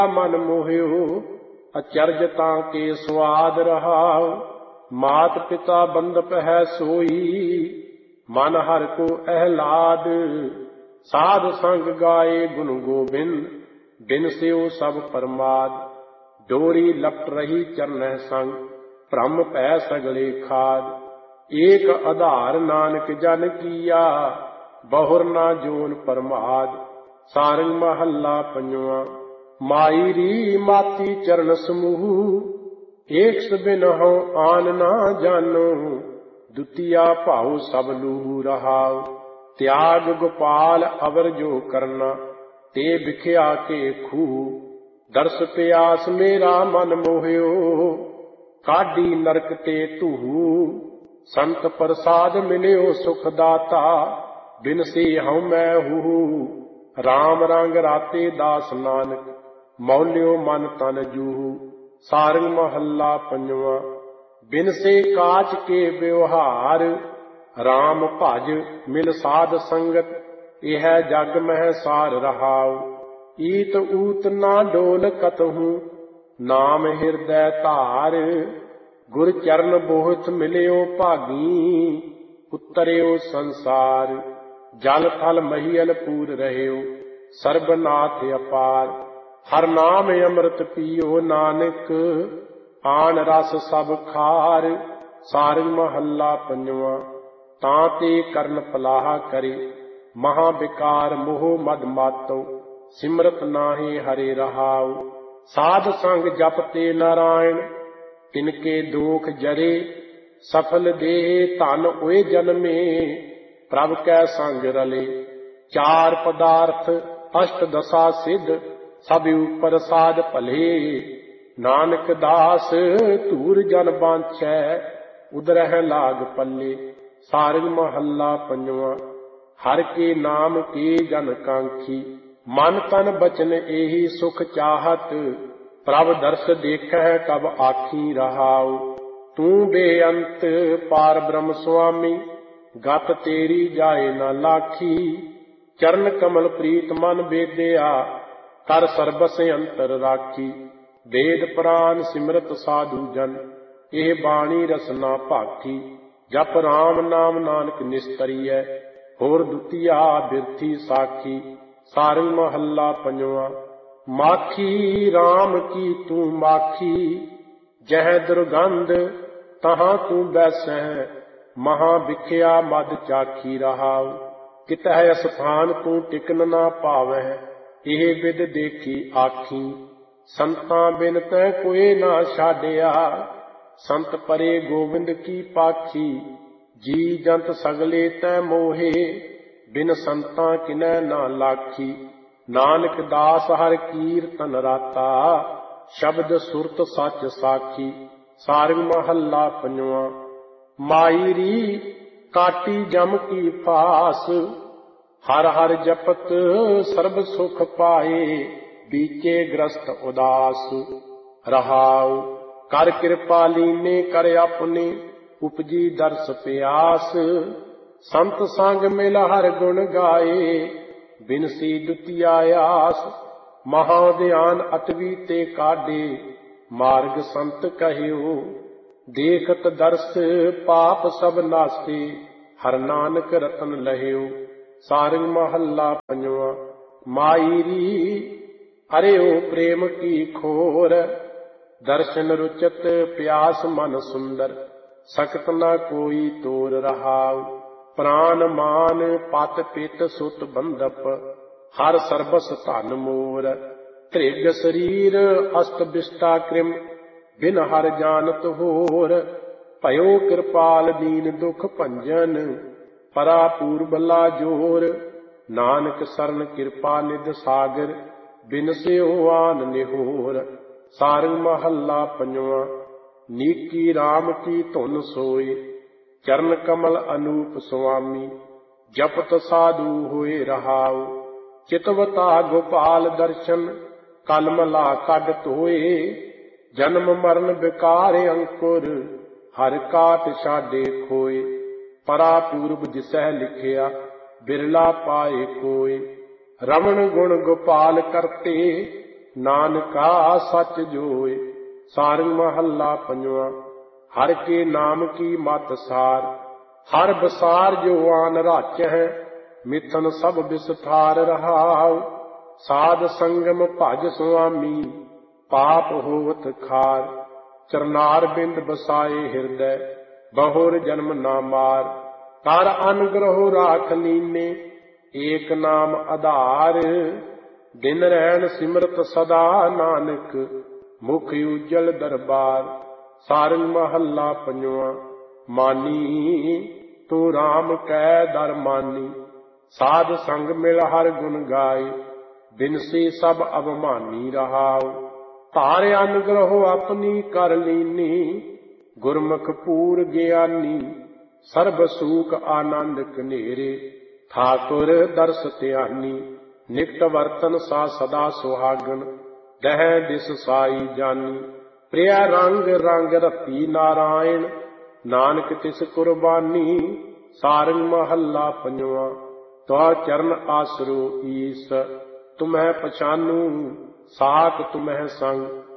मन मोह्यो अचरज ताके स्वाद रहाओ। मात पिता बंदप है सोई मन हर को अहलाद। साध संग गाए गुण गोबिंद बिन स्यो सब परमाद। डोरी लपट रही चरण संग भ्रम पै सगले खाद। एक आधार नानक जन किया बहुर ना जोन परमाद। सारंग महला पंजवा। माई री माती चरण समूह एक बिन हो आन ना जानो। दुतिया भाव सब लूह रहाओ। त्याग गोपाल अवर जो करना ते बिख्या के खूह। दर्श प्यास मेरा मन मोह्यो काढ़ी नरक ते टूहू। संत प्रसाद मिलियो सुख दाता बिन से हऊँ मैं हूँ। राम रंग राते दास नानक मौल्यो मन तन जूहू। सारंग महला पंजवा। बिन से काच के व्यवहार राम भज मिल साध संगत। यह जग मह सार रहाओ। ईत ऊत ना डोल कतहूँ नाम हृदय धार। गुर चरण बोहत मिलियो भागी उतरियो संसार। जल थल महियल पूर रहियो सर्बनाथ अपार। हर नाम अमृत पियो नानक आन रस सब खार। सारंग महला पंजवा। ताते करन पलाह करे महा विकार मोह मद मातो। सिमरत नाहि हरे रहाओ। साध संग जपते नारायण तिनके दोख जरे। सफल देह धन ओए जन्मे प्रभ कै संग रले। चार पदार्थ अष्ट दशा सिद्ध सब ऊपर साध भले। नानक दास धूर जन बांछै उदरह लाग पल्ले। सारंग महला पंजवा। हर के नाम के जन कांखी मन तन बचन एहि सुख चाहत। प्रभ दर्श देखै कब आखी रहाओ। तू बेअंत पार ब्रह्म स्वामी गत तेरी जाए न लाखी। चरण कमल प्रीत मन बेदया कर सर्बस अंतर राखी। वेद पुराण सिमरत साधु जन एह बाणी रसना भाखी। जप राम नाम नानक निस्तरिय होर दुतिया बिरथी साखी। सारंग महला पंजवा। माखी राम की तू माखी जह दुर्गंध तहाँ तू बैसै। महा बिख्या मद चाखी रहाओ। कितह स्थान तू टिकन ना पावै एह विद देखी आखी। संतां बिन तै कोई ना छाडिया संत परे गोविंद की पाखी। जी जंत सगले तै मोहे बिन संतां किनै ना लाखी। नानक दास हर कीरतन राता शब्द सुरत सच साखी। सारंग महला पंजवा। माई री काटी जम की फास हर हर जपत सर्ब सुख पाए। बीचे ग्रस्त उदास रहाओ। कर कृपा लीने कर अपने उपजी दर्श प्यास। संत संग मिल हर गुण गाए बिनसी दुतिया आस। महाध्यान अटवी ते काढे मार्ग संत कहियो। देखत दर्श पाप सब नासे हर नानक रतन लहियो। सारंग महला पंजवा। माई री अरे ओ प्रेम की खोर दर्शन रुचत प्यास मन सुंदर। सकत न कोई तोर रहाओ। प्राण मान पत पित सुत बंदप हर सर्बस धन मोर। त्रिग शरीर अस्त विष्टा कृम बिन हर जानत होर। भयो कृपाल दीन दुख भंजन परा पूर्व ला जोर। नानक सरन कृपा निध सागर बिन स्यो आन निहोर। सारंग महला पंजवा। नीकी राम की धुन सोए चरण कमल अनूप स्वामी। जपत साधु होए रहाओ। चितवता गोपाल दर्शन कलमला काढत होए। जन्म मरण विकार अंकुर हर काट छाडे खोए। परा पूर्व जिसह लिखिया बिरला पाए कोय। रमण गुण गोपाल करते ਨਾਨਕਾ ਸੱਚ ਜੋਏ। ਸਾਰੰਗ ਮਹੱਲਾ ਪੰਜਵਾਂ। ਹਰਿ ਕੇ ਨਾਮ ਕੀ ਮਤ ਸਾਰ, ਹਰ ਬਸਾਰ ਜੋ ਆਨ ਰਾਚਹਿ, ਮਿਥਨ ਸਭ ਵਿਸਥਾਰ ਰਹਾਉ। ਸਾਧ ਸੰਗਮ ਭਜ ਸੁਆਮੀ, ਪਾਪ ਹੋਵਤ ਖਾਰ। ਚਰਨਾਰ ਬਿੰਦ ਬਸਾਏ ਹਿਰਦੈ, ਬਹੁਰ ਜਨਮ ਨਾ ਮਾਰ। ਕਰ ਅਨਗ੍ਰਹੁ ਰਾਖ ਲੀਨੇ, ਏਕ ਨਾਮ ਆਧਾਰ। ਦਿਨ ਰੈਣ ਸਿਮਰਤ ਸਦਾ, ਨਾਨਕ ਮੁਖ ਉਜਲ ਦਰਬਾਰ। ਸਾਰੰਗ ਮਹੱਲਾ ਪੰਜਵਾਂ। ਮਾਨੀ ਤੂੰ ਰਾਮ ਕੈ ਦਰ ਮਾਨੀ, ਸਾਧ ਸੰਗ ਮਿਲ ਹਰ ਗੁਣ ਗਾਏ। ਬਿਨਸੀ ਸਭ ਅਭਮਾਨੀ ਰਹਾਉ, ਧਾਰ ਅਨਗ੍ਰਹੁ ਆਪਣੀ ਕਰ ਲੀਨੀ। ਗੁਰਮੁਖ ਪੂਰ ਗਿਆਨੀ, ਸਰਬ ਸੂਖ ਆਨੰਦ ਕਨੇਰੇ। ਠਾਕੁਰ ਦਰਸ ਧਿਆਨੀ, ਨਿਕਟ ਵਰਤਨ ਸਾ ਸਦਾ ਸੁਹਾਗਨ। ਦਹਿ ਦਿਸ ਸਾਈ ਜਾਨੀ, ਪ੍ਰਿਆ ਰੰਗ ਰੰਗ ਰਤੀ ਨਾਰਾਇਣ। ਨਾਨਕ ਤਿਸ ਕੁਰਬਾਨੀ। ਸਾਰੰਗ ਮਹੱਲਾ ਪੰਜਵਾਂ। ਤੁਆ ਚਰਨ ਆਸਰੋ ਈਸ, ਤੁਮਹਿ ਪਛਾਨੂ ਸਾਖ ਤੁਮਹਿ ਸੰਗ।